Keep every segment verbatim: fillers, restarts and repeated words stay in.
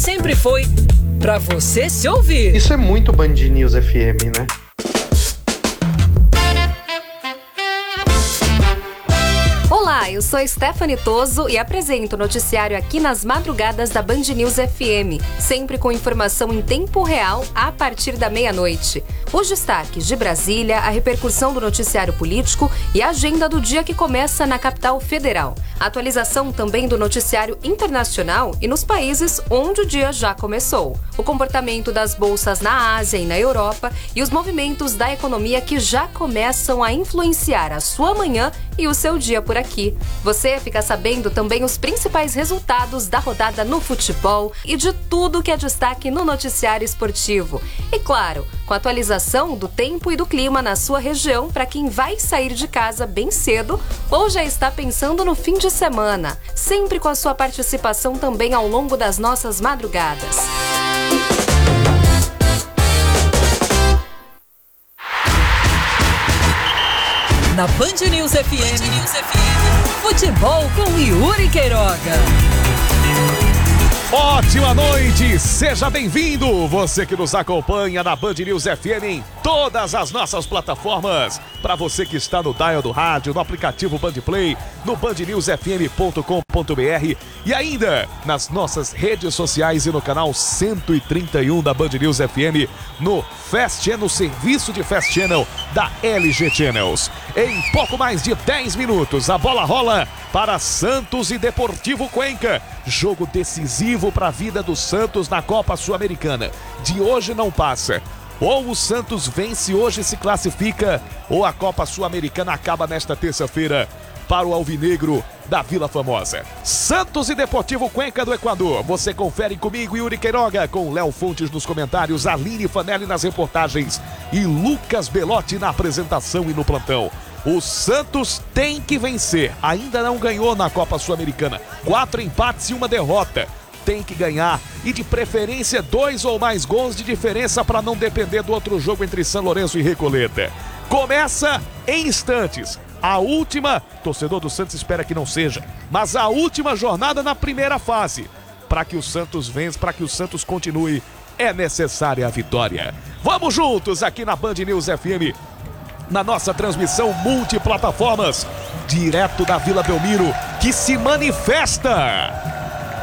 Sempre foi pra você se ouvir. Isso é muito Band News F M, né? Olá, eu sou Stephanie Toso e apresento o noticiário aqui nas madrugadas da Band News F M, sempre com informação em tempo real a partir da meia-noite. Os destaques de Brasília, a repercussão do noticiário político e a agenda do dia que começa na capital federal. A atualização também do noticiário internacional e nos países onde o dia já começou. O comportamento das bolsas na Ásia e na Europa e os movimentos da economia que já começam a influenciar a sua manhã e o seu dia por aqui. Você fica sabendo também os principais resultados da rodada no futebol e de tudo que é destaque no noticiário esportivo. E claro, com a atualização do tempo e do clima na sua região para quem vai sair de casa bem cedo ou já está pensando no fim de semana. Sempre com a sua participação também ao longo das nossas madrugadas. Na Band News F M, Band News F M, futebol com Yuri Queiroga. Ótima noite, seja bem-vindo, você que nos acompanha na Band News F M em todas as nossas plataformas. Para você que está no dial do rádio, no aplicativo Band Play, no band news f m ponto com ponto b r e ainda nas nossas redes sociais e no canal cento e trinta e um da Band News F M, no Fast Channel, serviço de Fast Channel da L G Channels. Em pouco mais de dez minutos, a bola rola para Santos e Deportivo Cuenca. Jogo decisivo para a vida do Santos na Copa Sul-Americana. De hoje não passa. Ou o Santos vence hoje e se classifica, ou a Copa Sul-Americana acaba nesta terça-feira para o alvinegro da Vila Famosa. Santos e Deportivo Cuenca do Equador. Você confere comigo, Yuri Queiroga, com Léo Fontes nos comentários, Aline Fanelli nas reportagens e Lucas Belotti na apresentação e no plantão. O Santos tem que vencer. Ainda não ganhou na Copa Sul-Americana. Quatro empates e uma derrota. Tem que ganhar e de preferência dois ou mais gols de diferença para não depender do outro jogo entre São Lourenço e Recoleta. Começa em instantes. A última, torcedor do Santos espera que não seja, mas a última jornada na primeira fase. Para que o Santos vença, para que o Santos continue, é necessária a vitória. Vamos juntos aqui na Band News F M, na nossa transmissão multiplataformas, direto da Vila Belmiro, que se manifesta.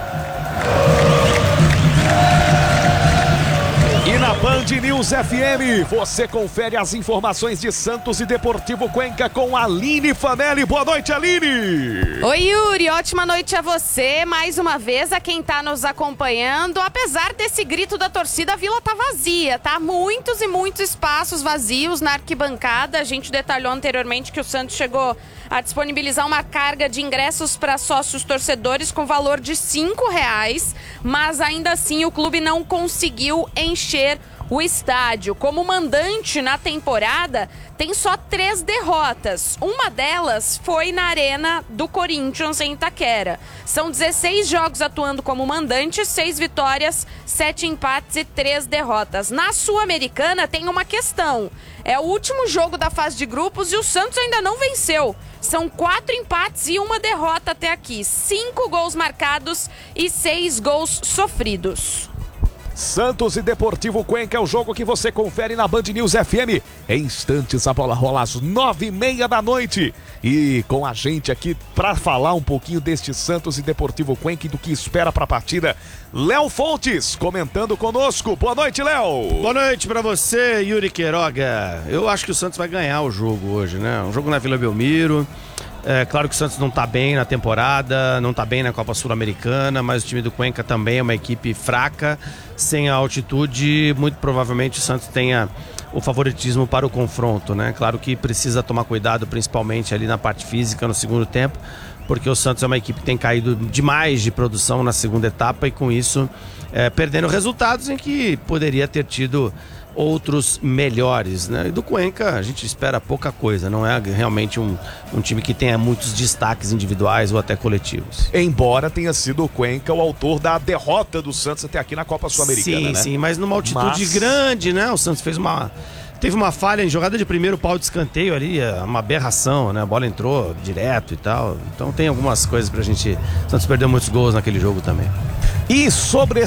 E na Band News F M, você confere as informações de Santos e Deportivo Cuenca com a Aline Fanelli. Boa noite, Aline! Oi, Yuri, ótima noite a você, mais uma vez a quem tá nos acompanhando. Apesar desse grito da torcida, a Vila tá vazia, tá? Muitos e muitos espaços vazios na arquibancada. A gente detalhou anteriormente que o Santos chegou a disponibilizar uma carga de ingressos para sócios torcedores com valor de cinco reais, mas ainda assim o clube não conseguiu encher o estádio. Como mandante na temporada, tem só três derrotas. Uma delas foi na Arena do Corinthians, em Itaquera. São dezesseis jogos atuando como mandante, seis vitórias, sete empates e três derrotas. Na Sul-Americana tem uma questão. É o último jogo da fase de grupos e o Santos ainda não venceu. São quatro empates e uma derrota até aqui. Cinco gols marcados e seis gols sofridos. Santos e Deportivo Cuenca é o jogo que você confere na Band News F M. Em instantes a bola rola às nove e meia da noite. E com a gente aqui para falar um pouquinho deste Santos e Deportivo Cuenca e do que espera para a partida, Léo Fontes comentando conosco. Boa noite, Léo. Boa noite para você, Yuri Queiroga. Eu acho que o Santos vai ganhar o jogo hoje, né? Um jogo na Vila Belmiro. É claro que o Santos não tá bem na temporada, não tá bem na Copa Sul-Americana, mas o time do Cuenca também é uma equipe fraca, sem a altitude. Muito provavelmente o Santos tenha o favoritismo para o confronto, né? Claro que precisa tomar cuidado, principalmente ali na parte física no segundo tempo, porque o Santos é uma equipe que tem caído demais de produção na segunda etapa e com isso é, perdendo resultados em que poderia ter tido outros melhores, né? E do Cuenca a gente espera pouca coisa, não é realmente um, um time que tenha muitos destaques individuais ou até coletivos. Embora tenha sido o Cuenca o autor da derrota do Santos até aqui na Copa Sul-Americana, sim, né? Sim, mas numa altitude mas... grande, né? O Santos fez uma... Teve uma falha em jogada de primeiro pau de escanteio ali, uma aberração, né? A bola entrou direto e tal. Então tem algumas coisas pra gente... O Santos perdeu muitos gols naquele jogo também. E sobre